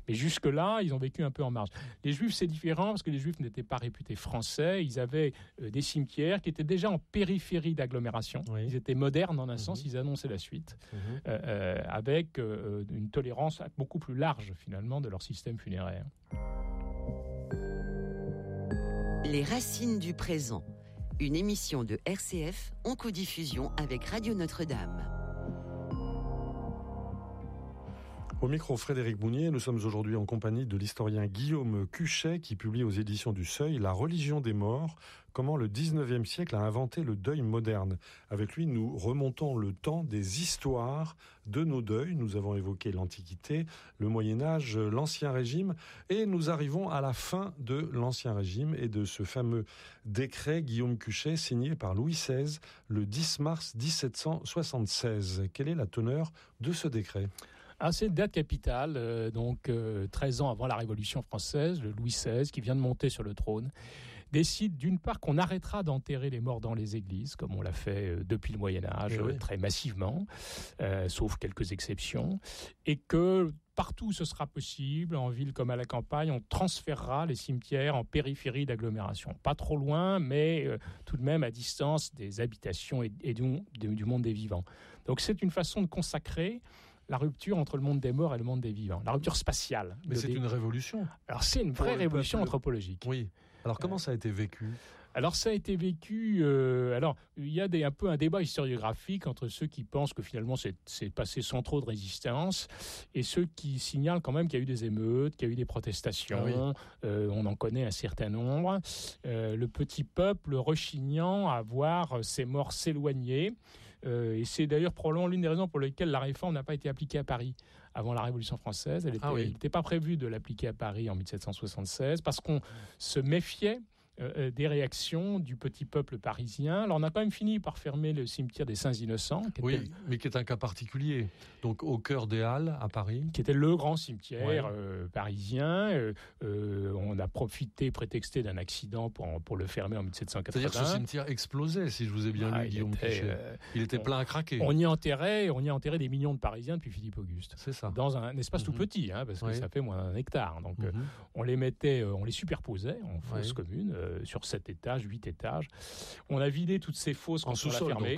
Mais jusque-là, ils ont vécu un peu en marge. Les Juifs, c'est différent parce que les Juifs n'étaient pas réputés français. Ils avaient des cimetières qui étaient déjà en périphérie d'agglomération. Oui. Ils étaient modernes en un sens, ils annonçaient la suite, avec une tolérance beaucoup plus large finalement de leur système funéraire. Les racines du présent, une émission de RCF en codiffusion avec Radio Notre-Dame. Au micro, Frédéric Mounier, nous sommes aujourd'hui en compagnie de l'historien Guillaume Cuchet qui publie aux éditions du Seuil « La religion des morts, comment le 19e siècle a inventé le deuil moderne ». Avec lui, nous remontons le temps des histoires de nos deuils. Nous avons évoqué l'Antiquité, le Moyen-Âge, l'Ancien Régime et nous arrivons à la fin de l'Ancien Régime et de ce fameux décret Guillaume Cuchet signé par Louis XVI le 10 mars 1776. Quelle est la teneur de ce décret ? C'est une date capitale, 13 ans avant la Révolution française, le Louis XVI, qui vient de monter sur le trône, décide d'une part qu'on arrêtera d'enterrer les morts dans les églises, comme on l'a fait depuis le Moyen-Âge, très massivement, sauf quelques exceptions, et que partout où ce sera possible, en ville comme à la campagne, on transférera les cimetières en périphérie d'agglomération. Pas trop loin, mais tout de même à distance des habitations et du monde des vivants. Donc c'est une façon de consacrer la rupture entre le monde des morts et le monde des vivants, la rupture spatiale. Mais c'est une révolution. Alors c'est une vraie révolution anthropologique. Oui. Alors comment ça a été vécu ? Alors ça a été vécu. Il y a un peu un débat historiographique entre ceux qui pensent que finalement c'est passé sans trop de résistance et ceux qui signalent quand même qu'il y a eu des émeutes, qu'il y a eu des protestations. On en connaît un certain nombre. Le petit peuple rechignant à voir ses morts s'éloigner. Et c'est d'ailleurs probablement l'une des raisons pour lesquelles la réforme n'a pas été appliquée à Paris avant la Révolution française. Il n'était pas prévu de l'appliquer à Paris en 1776 parce qu'on se méfiait des réactions du petit peuple parisien. Alors on a quand même fini par fermer le cimetière des Saints-Innocents. Mais qui est un cas particulier. Donc au cœur des Halles, à Paris. Qui était le grand cimetière parisien. On a prétexté d'un accident pour le fermer en 1780. C'est-à-dire que ce cimetière explosait, si je vous ai bien lu, Guillaume Cuchet. Il était plein à craquer. On y a enterré des millions de Parisiens depuis Philippe Auguste. C'est ça. Dans un espace tout petit, parce que ça fait moins d'1 hectare. Donc on les superposait en fosses communes. Sur 7 étages, 8 étages. On a vidé toutes ces fosses quand on l'a fermé.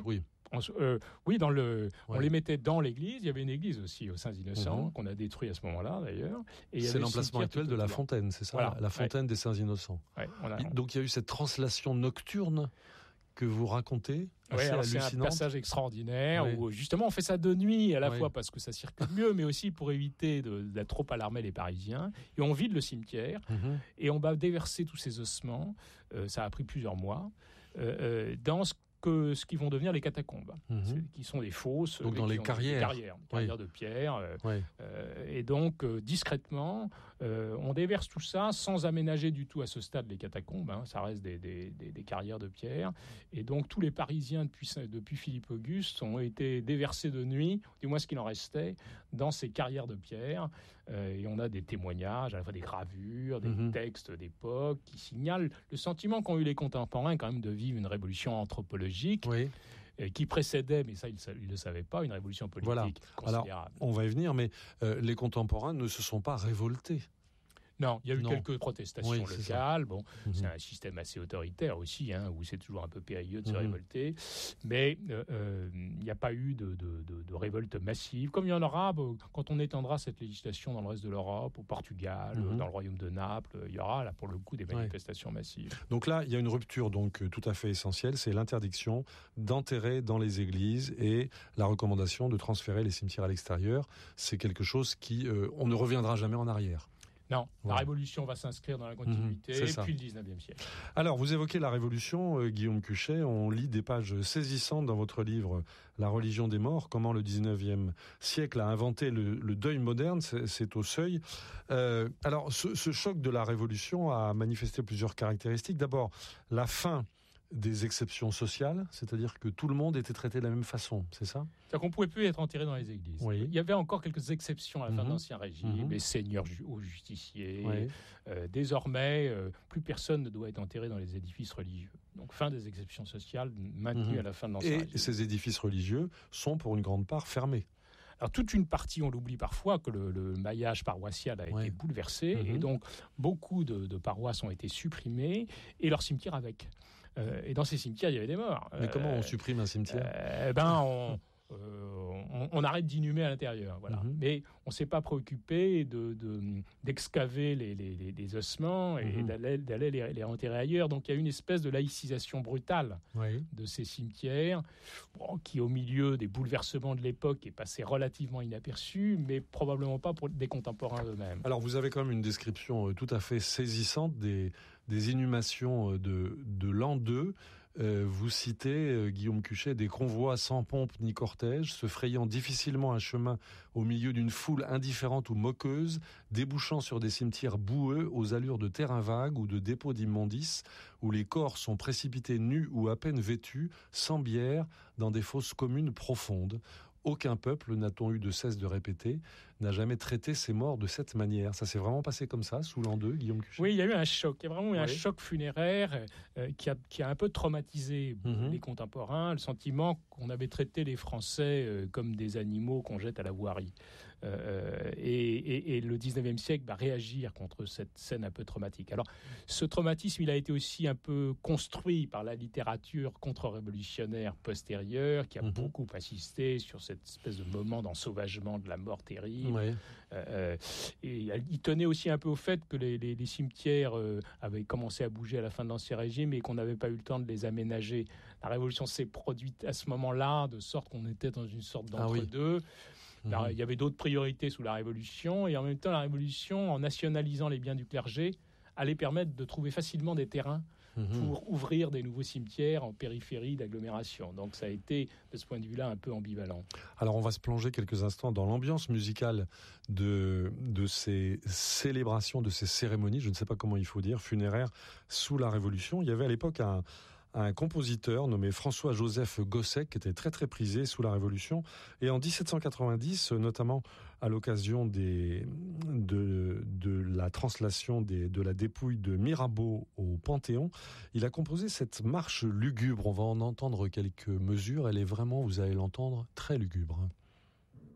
On les mettait dans l'église. Il y avait une église aussi aux Saints-Innocents qu'on a détruit à ce moment-là d'ailleurs. Et c'est l'emplacement actuel de la fontaine, c'est ça, la fontaine des Saints-Innocents. Donc il y a eu cette translation nocturne que vous racontez. C'est un passage extraordinaire où justement on fait ça de nuit à la fois parce que ça circule mieux, mais aussi pour éviter de trop alarmer les Parisiens. Et on vide le cimetière et on va déverser tous ces ossements. Ça a pris plusieurs mois dans ce qui vont devenir les catacombes, qui sont des fosses. Donc dans les carrières de pierre. Et donc, discrètement, on déverse tout ça sans aménager du tout à ce stade les catacombes. Ça reste des carrières de pierre. Et donc, tous les Parisiens depuis Philippe Auguste ont été déversés de nuit, du moins ce qu'il en restait, dans ces carrières de pierre. Et on a des témoignages, à la fois des gravures, des textes d'époque, qui signalent le sentiment qu'ont eu les contemporains quand même de vivre une révolution anthropologique. Qui précédait, mais ça, ils ne le savaient pas, une révolution politique considérable. Alors, on va y venir, mais les contemporains ne se sont pas révoltés. Non, il y a eu quelques protestations locales. C'est un système assez autoritaire aussi, où c'est toujours un peu périlleux de se révolter. Mais il n'y a pas eu de révolte massive. Comme il y en aura quand on étendra cette législation dans le reste de l'Europe, au Portugal, dans le royaume de Naples, il y aura là pour le coup des manifestations massives. Donc là, il y a une rupture tout à fait essentielle, c'est l'interdiction d'enterrer dans les églises et la recommandation de transférer les cimetières à l'extérieur. C'est quelque chose on ne reviendra jamais en arrière. Non, la Révolution va s'inscrire dans la continuité depuis le 19e siècle. Alors, vous évoquez la Révolution, Guillaume Cuchet. On lit des pages saisissantes dans votre livre « La religion des morts », comment le 19e siècle a inventé le deuil moderne, c'est au Seuil. Alors, ce choc de la Révolution a manifesté plusieurs caractéristiques. D'abord, la fin des exceptions sociales, c'est-à-dire que tout le monde était traité de la même façon, c'est ça ? C'est-à-dire qu'on ne pouvait plus être enterré dans les églises. Il y avait encore quelques exceptions à la fin de l'Ancien Régime, les seigneurs aux justiciers. Désormais, plus personne ne doit être enterré dans les édifices religieux. Donc fin des exceptions sociales maintenues à la fin de l'Ancien Régime. Et ces édifices religieux sont pour une grande part fermés. Alors toute une partie, on l'oublie parfois, que le maillage paroissial a été bouleversé, et donc beaucoup de paroisses ont été supprimées, et leurs cimetières avec. Et dans ces cimetières, il y avait des morts. Mais comment on supprime un cimetière ? On arrête d'inhumer à l'intérieur, voilà. Mais on ne s'est pas préoccupé d'excaver les ossements et d'aller les enterrer ailleurs. Donc il y a une espèce de laïcisation brutale de ces cimetières, qui au milieu des bouleversements de l'époque est passé relativement inaperçu, mais probablement pas pour des contemporains eux-mêmes. Alors vous avez quand même une description tout à fait saisissante des inhumations de l'an 2. Vous citez, Guillaume Cuchet, des convois sans pompe ni cortège, se frayant difficilement un chemin au milieu d'une foule indifférente ou moqueuse, débouchant sur des cimetières boueux aux allures de terrain vague ou de dépôts d'immondices, où les corps sont précipités nus ou à peine vêtus, sans bière, dans des fosses communes profondes. Aucun peuple, n'a-t-on eu de cesse de répéter, n'a jamais traité ses morts de cette manière. Ça s'est vraiment passé comme ça, sous l'an 2, Guillaume Cuchet ? Oui, il y a eu un choc. Il y a vraiment eu un choc funéraire qui a un peu traumatisé les contemporains. Le sentiment qu'on avait traité les Français comme des animaux qu'on jette à la voirie. Et le 19e siècle va réagir contre cette scène un peu traumatique. Alors, ce traumatisme, il a été aussi un peu construit par la littérature contre-révolutionnaire postérieure, qui a beaucoup insisté sur cette espèce de moment d'ensauvagement de la mort terrible. Et il tenait aussi un peu au fait que les cimetières avaient commencé à bouger à la fin de l'Ancien Régime et qu'on n'avait pas eu le temps de les aménager. La Révolution s'est produite à ce moment-là, de sorte qu'on était dans une sorte d'entre-deux. Il y avait d'autres priorités sous la Révolution, et en même temps, la Révolution, en nationalisant les biens du clergé, allait permettre de trouver facilement des terrains pour ouvrir des nouveaux cimetières en périphérie d'agglomération. Donc ça a été, de ce point de vue-là, un peu ambivalent. Alors on va se plonger quelques instants dans l'ambiance musicale de ces célébrations, de ces cérémonies, je ne sais pas comment il faut dire, funéraires sous la Révolution. Il y avait à l'époque un compositeur nommé François-Joseph Gosset, qui était très très prisé sous la Révolution. Et en 1790, notamment à l'occasion de la translation de la dépouille de Mirabeau au Panthéon, il a composé cette marche lugubre. On va en entendre quelques mesures. Elle est vraiment, vous allez l'entendre, très lugubre.